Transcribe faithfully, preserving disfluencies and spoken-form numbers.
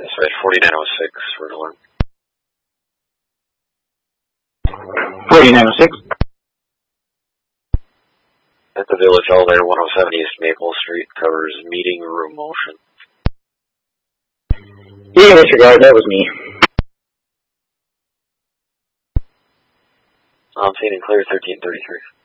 Dispatch forty-nine oh six, red alert. forty-nine oh six. At the Village Elevator, one oh seven East Maple Street, covers meeting room motion. You can disregard, that was me. I'm feeling clear, thirteen thirty-three.